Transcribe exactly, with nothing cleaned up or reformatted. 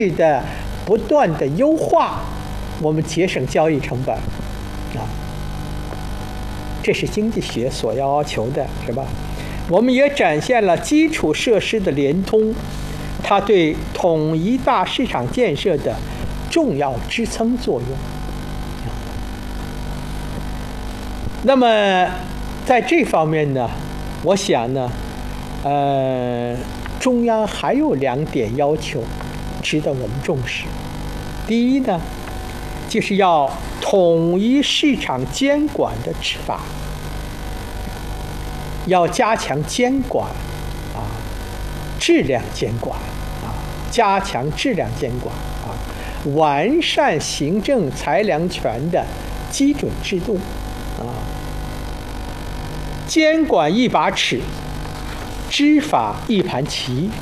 的不断的优化，我们节省交易成本啊，这是经济学所要求的，是吧？我们也展现了基础设施的联通，它对统一大市场建设的重要支撑作用。那么在这方面呢，我想呢，呃，中央还有两点要求值得我们重视。第一呢，就是要统一市场监管的执法，要加强监管啊，质量监管啊，加强质量监管啊，完善行政裁量权的基准制度啊，监管一把尺，执法一盘棋。